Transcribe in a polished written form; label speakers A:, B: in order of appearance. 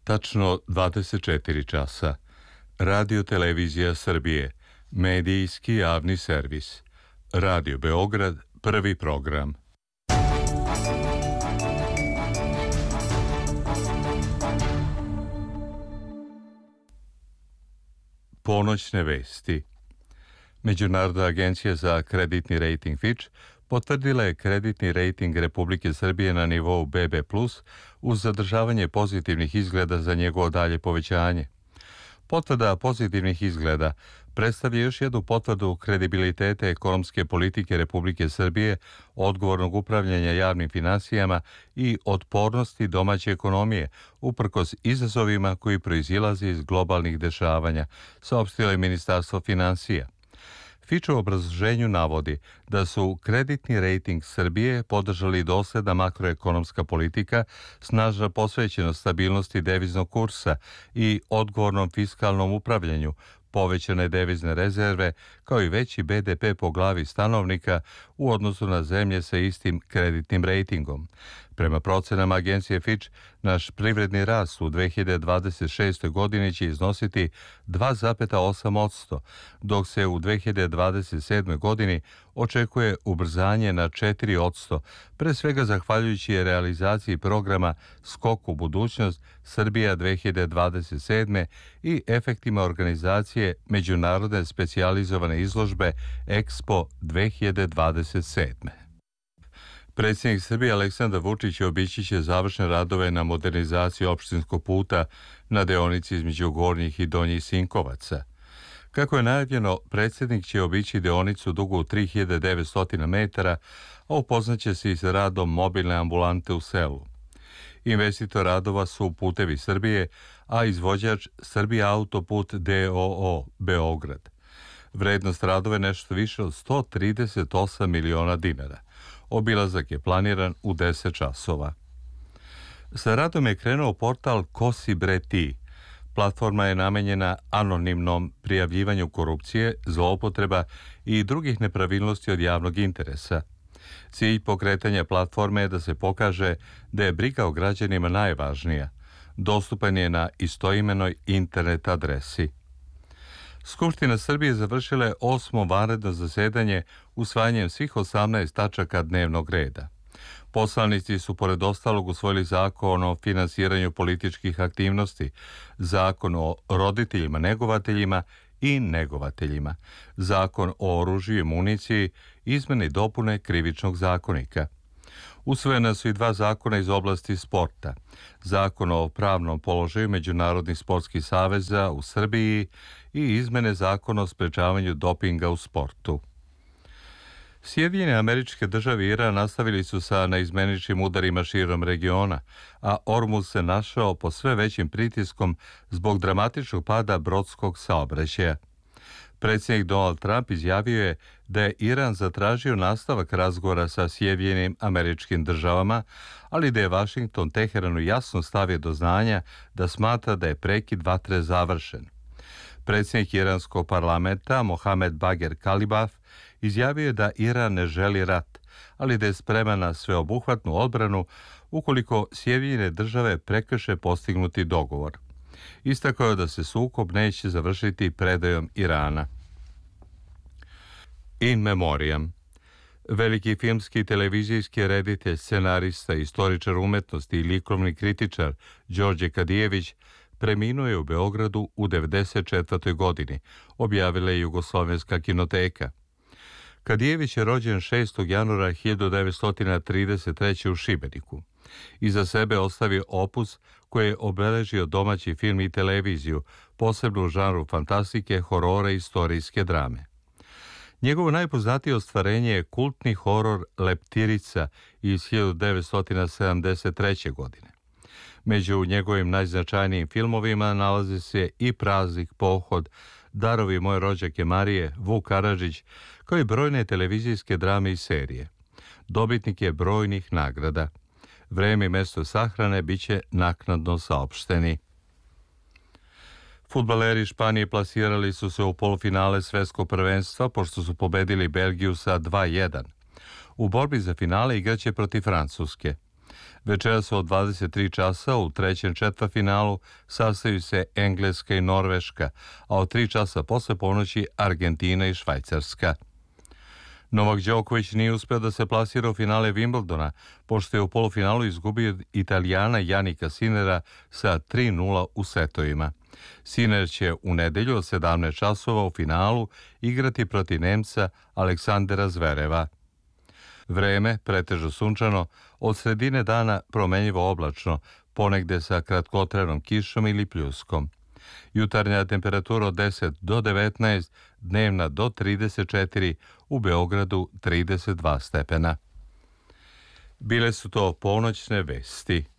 A: Tačno 24 časa. Radio Televizija Srbije. Medijski javni servis. Radio Beograd, prvi program. Ponoćne vesti. Međunarodna agencija za kreditni rejting Fitch potvrdila je kreditni rejting Republike Srbije na nivou BB+, uz zadržavanje pozitivnih izgleda za njegovo dalje povećanje. Potvrda pozitivnih izgleda predstavlja još jednu potvrdu kredibiliteta ekonomske politike Republike Srbije, odgovornog upravljanja javnim finansijama i otpornosti domaće ekonomije, uprkos izazovima koji proizilaze iz globalnih dešavanja, saopštilo je Ministarstvo finansija. Fitch u obrazloženju navodi da su kreditni rejting Srbije podržali dosledna makroekonomska politika, snažna posvećenost stabilnosti deviznog kursa i odgovornom fiskalnom upravljanju, povećane devizne rezerve, kao i veći BDP po glavi stanovnika u odnosu na zemlje sa istim kreditnim rejtingom. Prema procenama agencije Fitch, naš privredni rast u 2026. godini će iznositi 2,8%, dok se u 2027. godini očekuje ubrzanje na 4%, pre svega zahvaljujući realizaciji programa Skok u budućnost Srbija 2027. i efektima organizacije međunarodne specijalizovane izložbe Expo 2027. Predsjednik Srbije Aleksandar Vučić obići će završne radove na modernizaciji opštinskog puta na deonici između Gornjih i Donjih Sinkovaca. Kako je najavljeno, predsjednik će obići deonicu dugu 3900 metara, a upoznaće se i sa radom mobilne ambulante u selu. Investitor radova su Putevi Srbije, a izvođač Srbija autoput DOO Beograd. Vrednost radova je nešto više od 138 miliona dinara. Obilazak je planiran u 10 časova. Sa radom je krenuo portal Ko si bre ti. Platforma je namenjena anonimnom prijavljivanju korupcije, zloupotreba i drugih nepravilnosti od javnog interesa. Cilj pokretanja platforme je da se pokaže da je briga o građanima najvažnija. Dostupan je na istoimenoj internet adresi. Skupština Srbije završila je 8. vanredno zasedanje usvajanjem svih 18 tačaka dnevnog reda. Poslanici su pored ostalog usvojili zakon o finansiranju političkih aktivnosti, zakon o roditeljima negovateljima i negovateljima, zakon o oružju i municiji, izmene i dopune Krivičnog zakonika. Usvojena su i 2 zakona iz oblasti sporta. Zakon o pravnom položaju međunarodnih sportskih saveza u Srbiji i izmene zakona o sprečavanju dopinga u sportu. Sjedinjene Američke Države i Iran nastavili su sa neizmeničnim udarima širom regiona, a Ormuz se našao pod sve većim pritiskom zbog dramatičnog pada brodskog saobraćaja. Predsjednik Donald Trump izjavio je da je Iran zatražio nastavak razgovora sa Sjedinjenim Američkim Državama, ali da je Vašington Teheranu jasno stavio do znanja da smatra da je prekid vatre završen. Predsjednik iranskog parlamenta Mohamed Bager Kalibaf izjavio je da Iran ne želi rat, ali da je spreman na sveobuhvatnu odbranu ukoliko Sjedinjene Države prekrše postignuti dogovor. Istakao je da se sukob neće završiti predajom Irana. In memoriam. Veliki filmski i televizijski reditelj, scenarista, istoričar umetnosti i likovni kritičar Đorđe Kadijević preminuo je u Beogradu u 94. godini, objavila je Jugoslovenska kinoteka. Kadijević je rođen 6. januara 1933. u Šibeniku. Iza sebe ostavio opus koji je obeležio domaći film i televiziju, posebno u žanru fantastike, horora i istorijske drame. Njegovo najpoznatije ostvarenje je kultni horor Leptirica iz 1973. godine. Među njegovim najznačajnijim filmovima nalaze se i Praznik, Pohod, Darovi moje rođake Marije, Vuk Karadžić, kao i brojne televizijske drame i serije. Dobitnik je brojnih nagrada. Vreme i mesto sahrane biće naknadno saopšteni. Fudbaleri Španije plasirali su se u polufinale svetskog prvenstva pošto su pobedili Belgiju sa 2:1. U borbi za finale igraće protiv Francuske. Večeras od 23 časa u trećem četvrtfinalu sastaju se Engleska i Norveška, a od 3 časa posle ponoći Argentina i Švajcarska. Novak Đoković nije uspeo da se plasira u finale Wimbledona, pošto je u polufinalu izgubio Italijana Janika Sinera sa 3:0 u setovima. Sinner će u nedelju od 17 časova u finalu igrati protiv Nemca Aleksandera Zvereva. Vreme pretežno sunčano, od sredine dana promenljivo oblačno, ponegde sa kratkotrenom kišom ili pljuskom. Jutarnja temperatura od 10 do 19, dnevna do 34, u Beogradu 32 stepena. Bile su to ponoćne vesti.